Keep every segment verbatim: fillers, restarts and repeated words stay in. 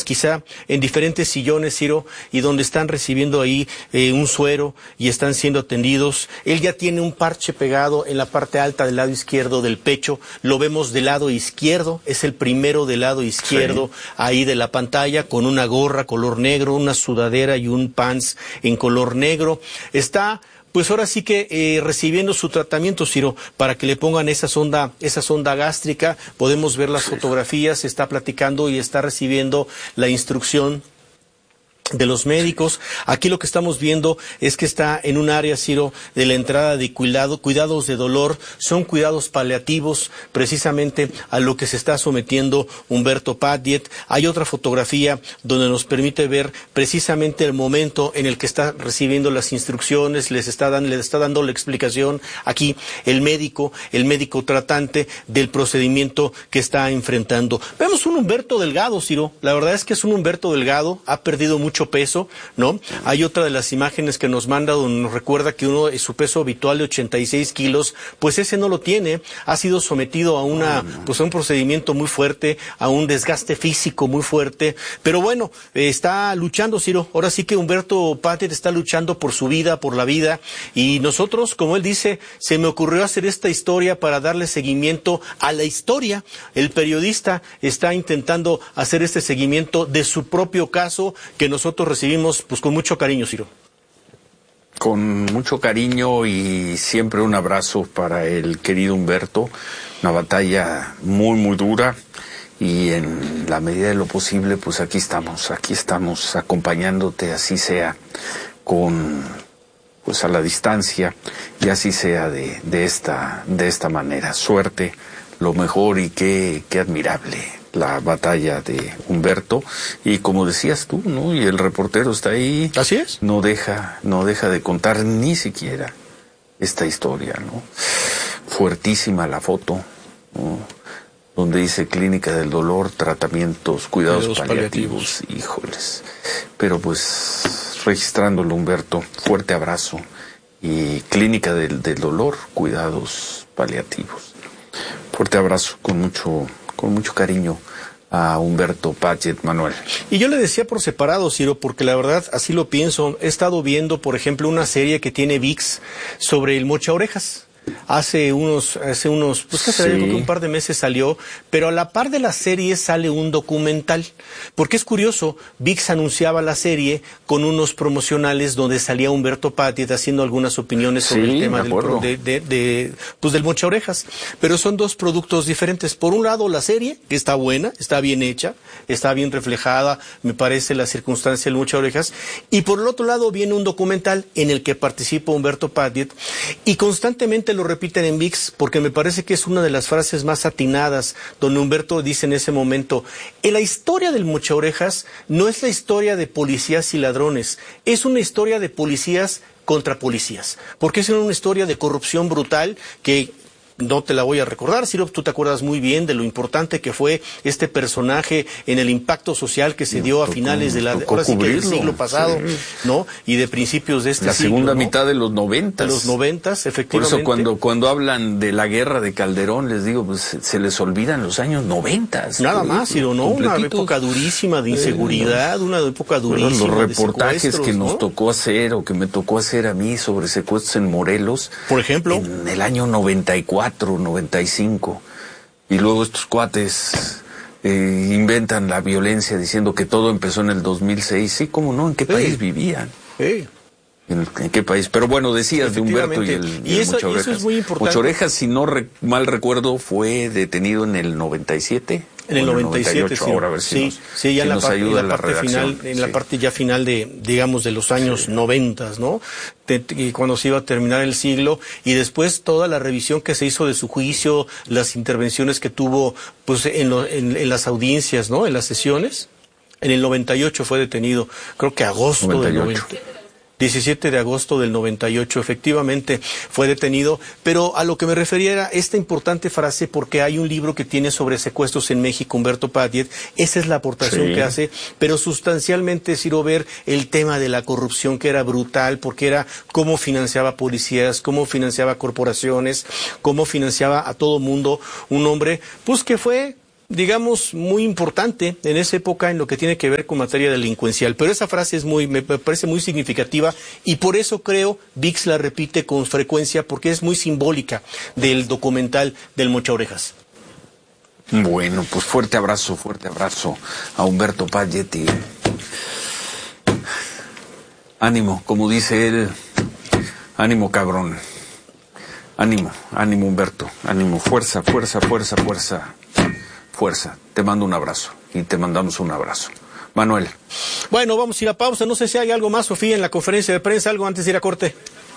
quizá en diferentes sillones, Ciro, y donde están recibiendo ahí eh, un suero y están siendo atendidos. Él ya tiene un parche pegado en la parte alta del lado izquierdo del pecho, lo vemos del lado izquierdo, es el primero del lado izquierdo, sí, ahí de la pantalla, con una gorra color negro, una sudadera y un pants en color negro. Está, pues ahora sí que eh, recibiendo su tratamiento, Ciro, para que le pongan esa sonda, esa sonda gástrica. Podemos ver las fotografías, está platicando y está recibiendo la instrucción de los médicos. Aquí lo que estamos viendo es que está en un área, Ciro, de la entrada de cuidado, cuidados de dolor. Son cuidados paliativos precisamente a lo que se está sometiendo Humberto Padillet. Hay otra fotografía donde nos permite ver precisamente el momento en el que está recibiendo las instrucciones, les está dando, le está dando la explicación aquí el médico, el médico tratante del procedimiento que está enfrentando. Vemos un Humberto delgado, Ciro. La verdad es que es un Humberto delgado, ha perdido mucho peso, ¿no? Hay otra de las imágenes que nos manda donde nos recuerda que uno, su peso habitual de ochenta y seis kilos, pues ese no lo tiene, ha sido sometido a una, pues a un procedimiento muy fuerte, a un desgaste físico muy fuerte, pero bueno, eh, está luchando, Ciro. Ahora sí que Humberto Padillet está luchando por su vida, por la vida, y nosotros, como él dice, se me ocurrió hacer esta historia para darle seguimiento a la historia. El periodista está intentando hacer este seguimiento de su propio caso, que nosotros Nosotros recibimos pues con mucho cariño, Ciro. Con mucho cariño y siempre un abrazo para el querido Humberto. Una batalla muy, muy dura y en la medida de lo posible, pues aquí estamos, aquí estamos acompañándote, así sea con, pues a la distancia y así sea de, de esta, de esta manera. Suerte, lo mejor y qué, qué admirable la batalla de Humberto, y como decías tú, ¿no? Y el reportero está ahí. Así es. No deja, no deja de contar ni siquiera esta historia, ¿no? Fuertísima la foto, ¿no? Donde dice Clínica del Dolor, tratamientos, cuidados, cuidados paliativos. paliativos. Híjoles. Pero pues, registrándolo, Humberto, fuerte abrazo. Y Clínica del, del Dolor, cuidados paliativos. Fuerte abrazo, con mucho... con mucho cariño a Humberto Padillet, Manuel. Y yo le decía por separado, Ciro, porque la verdad así lo pienso. He estado viendo, por ejemplo, una serie que tiene ViX sobre el Mocha Orejas. Hace unos, hace unos, pues que sí. un par de meses salió, pero a la par de la serie sale un documental. Porque es curioso, ViX anunciaba la serie con unos promocionales donde salía Humberto Padillet haciendo algunas opiniones sobre sí, el tema del, de, de, de, pues del Mocha Orejas. Pero son dos productos diferentes. Por un lado, la serie, que está buena, está bien hecha, está bien reflejada, me parece, la circunstancia del Mocha Orejas. Y por el otro lado viene un documental en el que participa Humberto Padillet y constantemente lo repiten en ViX porque me parece que es una de las frases más atinadas, donde Humberto dice en ese momento: en la historia del Mocha Orejas no es la historia de policías y ladrones, es una historia de policías contra policías, porque es una historia de corrupción brutal que no te la voy a recordar, Ciro, tú te acuerdas muy bien de lo importante que fue este personaje en el impacto social que se dio a finales de la, ahora sí que del siglo pasado, sí. ¿no? Y de principios de este la siglo. La segunda ¿no? mitad de los noventas. De los noventas, efectivamente. Por eso cuando, cuando hablan de la guerra de Calderón, les digo, pues se les olvidan los años noventas. Nada más, Ciro, ¿no? Una época durísima de inseguridad, eh, no. una época durísima bueno, los reportajes que ¿no? nos tocó hacer o que me tocó hacer a mí sobre secuestros en Morelos. Por ejemplo. En el año noventa y cuatro. noventa y cinco, y luego estos cuates eh, inventan la violencia diciendo que todo empezó en el dos mil seis. Sí, cómo no, ¿en qué país sí. vivían? Sí. ¿En, ¿En qué país? Pero bueno, decías de Humberto y el, y, y el eso, Mocha Orejas. Eso es muy importante. Mocha Orejas, si no re, mal recuerdo, fue detenido en el noventa y siete. En el noventa y siete, sí. Ahora a ver si sí, nos, sí, ya si en la nos parte, ayuda en la parte la final, en sí. la parte ya final de, digamos, de los años sí. noventas, ¿no? De, de, cuando se iba a terminar el siglo, y después toda la revisión que se hizo de su juicio, las intervenciones que tuvo, pues, en, lo, en, en las audiencias, ¿no? En las sesiones. En el noventa y ocho fue detenido, creo que agosto noventa y ocho. Del noventa. diecisiete de agosto del noventa y ocho, efectivamente fue detenido, pero a lo que me refería era esta importante frase, porque hay un libro que tiene sobre secuestros en México, Humberto Padillet, esa es la aportación sí. que hace, pero sustancialmente quiero ver el tema de la corrupción, que era brutal, porque era cómo financiaba policías, cómo financiaba corporaciones, cómo financiaba a todo mundo, un hombre, pues que fue digamos, muy importante en esa época en lo que tiene que ver con materia delincuencial. Pero esa frase es muy, me parece muy significativa y por eso creo V I X la repite con frecuencia porque es muy simbólica del documental del Mocha Orejas. Bueno, pues fuerte abrazo, fuerte abrazo a Humberto Palletti. Ánimo, como dice él, ánimo cabrón. Ánimo, ánimo Humberto, ánimo, fuerza, fuerza, fuerza, fuerza, fuerza. Te mando un abrazo y te mandamos un abrazo. Manuel. Bueno, vamos a ir a pausa. No sé si hay algo más, Sofía, en la conferencia de prensa, algo antes de ir a corte.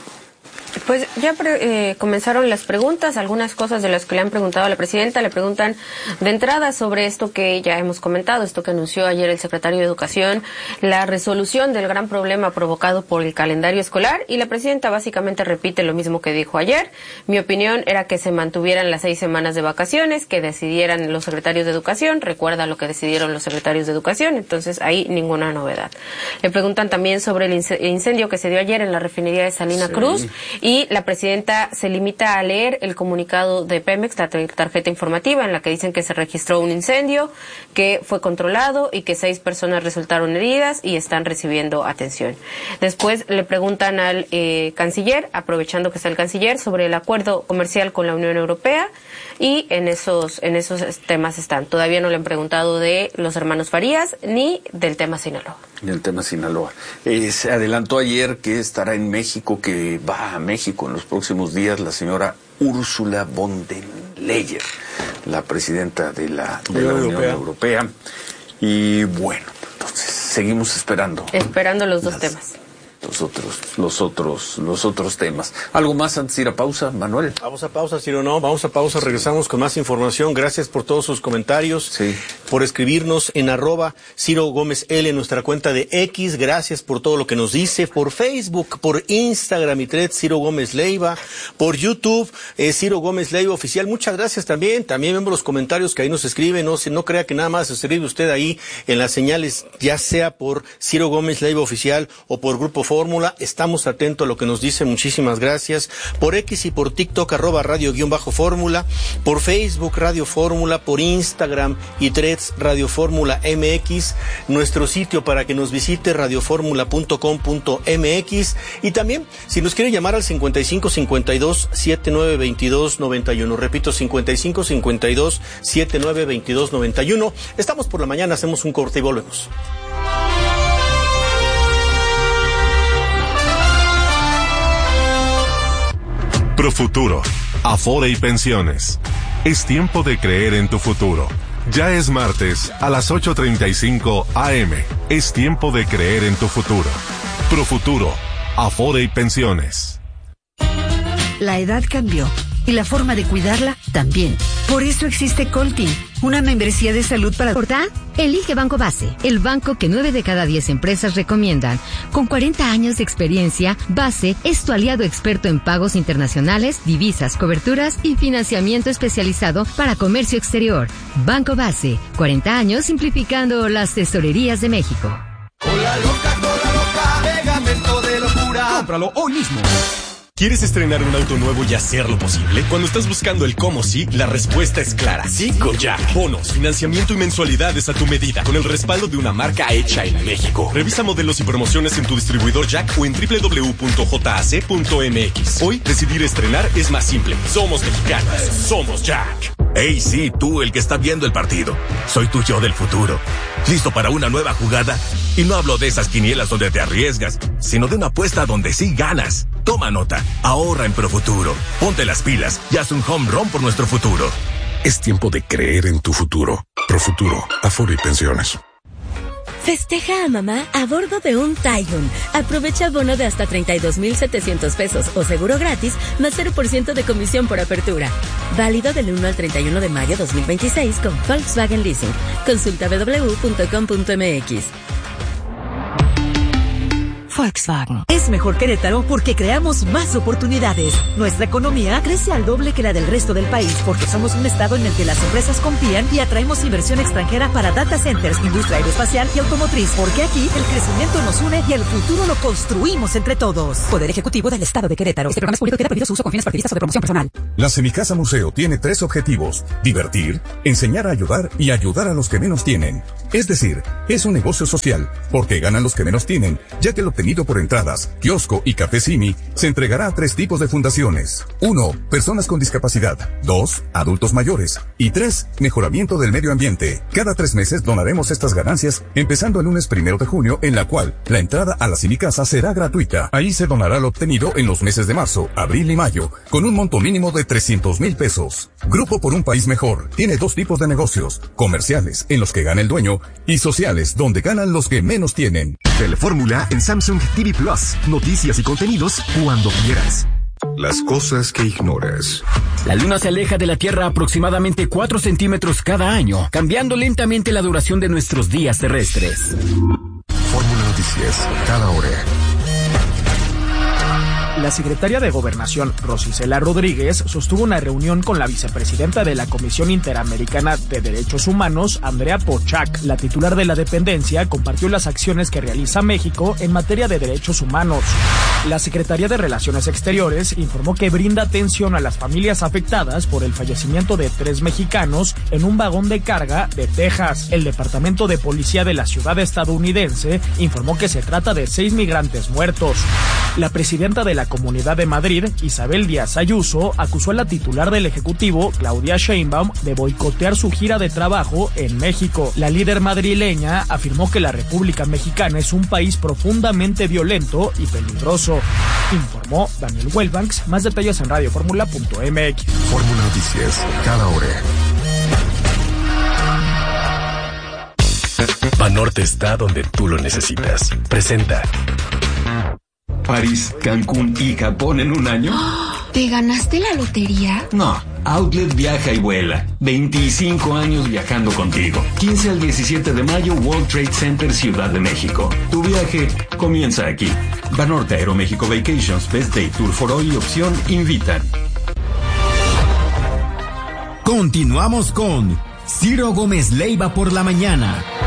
Pues ya pre, eh, comenzaron las preguntas, algunas cosas de las que le han preguntado a la presidenta. Le preguntan de entrada sobre esto que ya hemos comentado, esto que anunció ayer el secretario de Educación, la resolución del gran problema provocado por el calendario escolar, y la presidenta básicamente repite lo mismo que dijo ayer. Mi opinión era que se mantuvieran las seis semanas de vacaciones, que decidieran los secretarios de Educación. Recuerda lo que decidieron los secretarios de Educación, entonces ahí ninguna novedad. Le preguntan también sobre el incendio que se dio ayer en la refinería de Salina sí. Cruz, y la presidenta se limita a leer el comunicado de Pemex, la tarjeta informativa, en la que dicen que se registró un incendio, que fue controlado y que seis personas resultaron heridas y están recibiendo atención. Después le preguntan al eh, canciller, aprovechando que está el canciller, sobre el acuerdo comercial con la Unión Europea, y en esos, en esos temas están. Todavía no le han preguntado de los hermanos Farías ni del tema Sinaloa. El tema Sinaloa. Eh, se adelantó ayer que estará en México, que va a México en los próximos días, la señora Ursula von der Leyen, la presidenta de la, de la Unión Europea. Europea. Y bueno, entonces seguimos esperando. Esperando los dos las, temas. Los otros, los otros, los otros temas. ¿Algo más antes de ir a pausa, Manuel? Vamos a pausa, si no, no, vamos a pausa, regresamos con más información. Gracias por todos sus comentarios, sí. por escribirnos en arroba Ciro Gómez L en nuestra cuenta de X. Gracias por todo lo que nos dice, por Facebook, por Instagram y Threads, Ciro Gómez Leiva, por YouTube, eh, Ciro Gómez Leiva Oficial. Muchas gracias también. También vemos los comentarios que ahí nos escriben. No, no crea que nada más se escribe usted ahí en las señales, ya sea por Ciro Gómez Leiva Oficial o por Grupo Fórmula. Estamos atentos a lo que nos dice, muchísimas gracias. Por X y por TikTok, arroba radio guión bajo fórmula, por Facebook Radio Fórmula, por Instagram y Threads Radio Fórmula M X, nuestro sitio para que nos visite radioformula punto com punto m x, y también si nos quiere llamar al cincuenta y cinco cincuenta y dos setenta y nueve veintidós noventa y uno, repito, cincuenta y cinco cincuenta y dos setenta y nueve veintidós noventa y uno. Estamos por la mañana, hacemos un corte y volvemos. Profuturo, Afore y Pensiones. Es tiempo de creer en tu futuro. Ya es martes a las ocho treinta y cinco a eme. Es tiempo de creer en tu futuro. Profuturo, Afore y Pensiones. La edad cambió y la forma de cuidarla también. Por eso existe Coltin, una membresía de salud para... ¿Porta? Elige Banco Base, el banco que nueve de cada diez empresas recomiendan. Con cuarenta años de experiencia, Base es tu aliado experto en pagos internacionales, divisas, coberturas y financiamiento especializado para comercio exterior. Banco Base, cuarenta años simplificando las tesorerías de México. Cola loca, cola loca, pegamento de locura. Cómpralo hoy mismo. ¿Quieres estrenar un auto nuevo y hacerlo posible? Cuando estás buscando el cómo sí, la respuesta es clara. Sí con Jack. Bonos, financiamiento y mensualidades a tu medida, con el respaldo de una marca hecha en México. Revisa modelos y promociones en tu distribuidor Jack o en doble u doble u doble u punto j a c punto m x. Hoy, decidir estrenar es más simple. Somos mexicanos. Somos Jack. Hey, sí, tú, el que está viendo el partido. Soy tu yo del futuro. ¿Listo para una nueva jugada? Y no hablo de esas quinielas donde te arriesgas, sino de una apuesta donde sí ganas. Toma nota, ahorra en Profuturo. Ponte las pilas y haz un home run por nuestro futuro. Es tiempo de creer en tu futuro. Profuturo, Afore y Pensiones. Festeja a mamá a bordo de un Taigun. Aprovecha bono de hasta treinta y dos mil setecientos pesos o seguro gratis, más cero por ciento de comisión por apertura. Válido del uno al treinta y uno de mayo dos mil veintiséis con Volkswagen Leasing. Consulta doble u doble u doble u punto com punto m x. Volkswagen. Es mejor Querétaro porque creamos más oportunidades. Nuestra economía crece al doble que la del resto del país porque somos un estado en el que las empresas confían y atraemos inversión extranjera para data centers, industria aeroespacial y automotriz. Porque aquí el crecimiento nos une y el futuro lo construimos entre todos. Poder Ejecutivo del Estado de Querétaro. Este programa es público y queda prohibido su uso con fines partidistas o de promoción personal. La Semicasa Museo tiene tres objetivos: divertir, enseñar a ayudar y ayudar a los que menos tienen. Es decir, es un negocio social, porque ganan los que menos tienen, ya que el obtenido por entradas, kiosco y café Simi se entregará a tres tipos de fundaciones. Uno, personas con discapacidad. Dos, adultos mayores. Y tres, mejoramiento del medio ambiente. Cada tres meses donaremos estas ganancias, empezando el lunes primero de junio, en la cual la entrada a la Semicasa será gratuita. Ahí se donará lo obtenido en los meses de marzo, abril y mayo, con un monto mínimo de trescientos mil pesos. Grupo por un País Mejor tiene dos tipos de negocios: comerciales, en los que gana el dueño, y sociales, donde ganan los que menos tienen. Telefórmula en Samsung T V Plus. Noticias y contenidos cuando quieras. Las cosas que ignoras. La Luna se aleja de la Tierra aproximadamente cuatro centímetros cada año, cambiando lentamente la duración de nuestros días terrestres. Fórmula Noticias, cada hora. La secretaria de Gobernación, Rosicela Rodríguez, sostuvo una reunión con la vicepresidenta de la Comisión Interamericana de Derechos Humanos, Andrea Pochac. La titular de la dependencia compartió las acciones que realiza México en materia de derechos humanos. La Secretaría de Relaciones Exteriores informó que brinda atención a las familias afectadas por el fallecimiento de tres mexicanos en un vagón de carga de Texas. El Departamento de Policía de la ciudad estadounidense informó que se trata de seis migrantes muertos. La presidenta de la Comunidad de Madrid, Isabel Díaz Ayuso, acusó a la titular del Ejecutivo, Claudia Sheinbaum, de boicotear su gira de trabajo en México. La líder madrileña afirmó que la República Mexicana es un país profundamente violento y peligroso. Informó Daniel Wellbanks. Más detalles en radioformula punto m x. Fórmula Noticias, cada hora. Banorte está donde tú lo necesitas. Presenta París, Cancún y Japón en un año. ¿Te ganaste la lotería? No, Outlet viaja y vuela. veinticinco años viajando contigo. quince al diecisiete de mayo, World Trade Center, Ciudad de México. Tu viaje comienza aquí. Banorte, Aeroméxico Vacations, Best Day, Tour for All y Opción invitan. Continuamos con Ciro Gómez Leiva por la mañana.